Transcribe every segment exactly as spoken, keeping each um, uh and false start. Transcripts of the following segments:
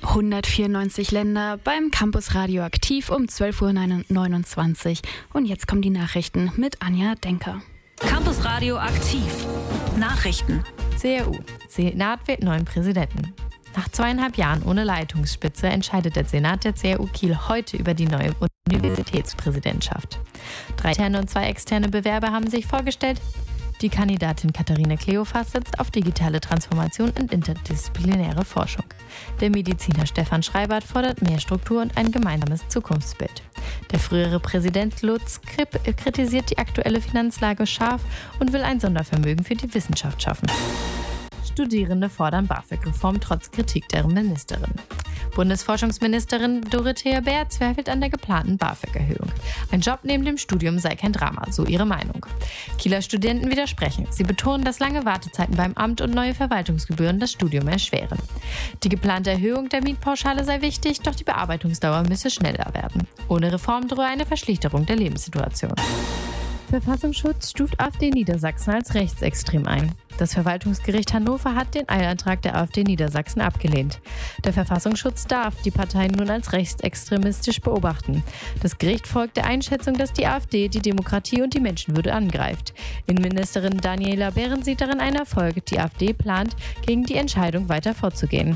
hundertvierundneunzig Länder beim Campus Radio aktiv um zwölf Uhr neunundzwanzig. Und jetzt kommen die Nachrichten mit Anja Denker. Campus Radio aktiv. Nachrichten. C D U. Senat wählt neuen Präsidenten. Nach zweieinhalb Jahren ohne Leitungsspitze entscheidet der Senat der C D U Kiel heute über die neue Universitätspräsidentschaft. Drei interne und zwei externe Bewerber haben sich vorgestellt. Die Kandidatin Katharina Kleophas setzt auf digitale Transformation und interdisziplinäre Forschung. Der Mediziner Stefan Schreibert fordert mehr Struktur und ein gemeinsames Zukunftsbild. Der frühere Präsident Lutz Kripp kritisiert die aktuelle Finanzlage scharf und will ein Sondervermögen für die Wissenschaft schaffen. Studierende fordern BAföG-Reform trotz Kritik der Ministerin. Bundesforschungsministerin Dorothea Bär zweifelt an der geplanten BAföG-Erhöhung. Ein Job neben dem Studium sei kein Drama, so ihre Meinung. Kieler Studenten widersprechen. Sie betonen, dass lange Wartezeiten beim Amt und neue Verwaltungsgebühren das Studium erschweren. Die geplante Erhöhung der Mietpauschale sei wichtig, doch die Bearbeitungsdauer müsse schneller werden. Ohne Reform drohe eine Verschlechterung der Lebenssituation. Verfassungsschutz stuft AfD Niedersachsen als rechtsextrem ein. Das Verwaltungsgericht Hannover hat den Eilantrag der AfD Niedersachsen abgelehnt. Der Verfassungsschutz darf die Partei nun als rechtsextremistisch beobachten. Das Gericht folgt der Einschätzung, dass die AfD die Demokratie und die Menschenwürde angreift. Innenministerin Daniela Behrens sieht darin einen Erfolg. Die AfD plant, gegen die Entscheidung weiter vorzugehen.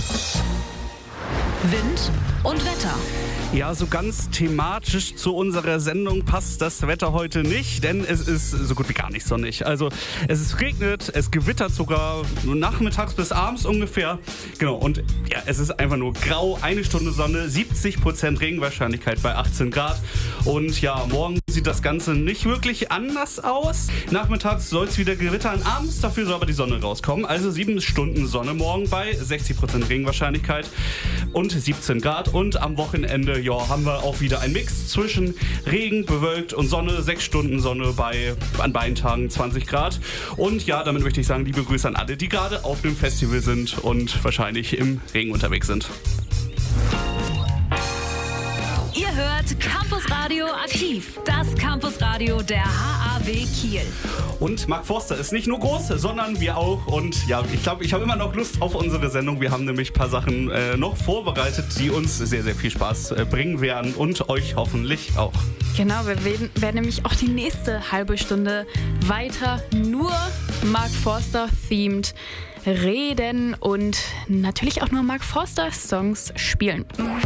Wind und Wetter. Ja, so ganz thematisch zu unserer Sendung passt das Wetter heute nicht, denn es ist so gut wie gar nicht sonnig. Also es ist regnet, es gewittert sogar nachmittags bis abends ungefähr. Genau, und ja, es ist einfach nur grau, eine Stunde Sonne, siebzig Prozent Regenwahrscheinlichkeit bei achtzehn Grad. Und ja, morgen sieht das Ganze nicht wirklich anders aus. Nachmittags soll es wieder gewittern, abends dafür soll aber die Sonne rauskommen. Also sieben Stunden Sonne morgen bei sechzig Prozent Regenwahrscheinlichkeit und siebzehn Grad. Und am Wochenende ja, haben wir auch wieder einen Mix zwischen Regen, bewölkt und Sonne. Sechs Stunden Sonne bei an beiden Tagen zwanzig Grad. Und ja, damit möchte ich sagen, liebe Grüße an alle, die gerade auf dem Festival sind und wahrscheinlich im Regen unterwegs sind. Ihr hört Campus Radio aktiv, das Campus Radio der H A W Kiel. Und Mark Forster ist nicht nur groß, sondern wir auch. Und ja, ich glaube, ich habe immer noch Lust auf unsere Sendung. Wir haben nämlich ein paar Sachen äh, noch vorbereitet, die uns sehr, sehr viel Spaß äh, bringen werden und euch hoffentlich auch. Genau, wir werden, werden nämlich auch die nächste halbe Stunde weiter nur Mark Forster-themed reden und natürlich auch nur Mark Forster-Songs spielen.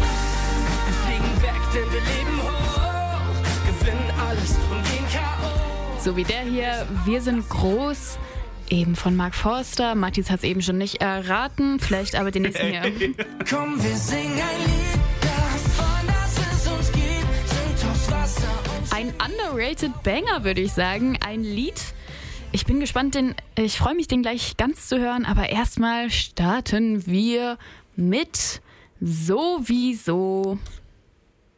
Denn wir leben hoch, gewinnen alles und gehen K O. So wie der hier, Wir sind groß, eben von Mark Forster. Matthias hat es eben schon nicht erraten, vielleicht aber den nächsten hier. Komm, wir singen ein Lied davon, dass es uns gibt, sind aufs Wasser und Ein underrated Banger, würde ich sagen, ein Lied. Ich bin gespannt, den, ich freue mich, den gleich ganz zu hören, aber erstmal starten wir mit Sowieso.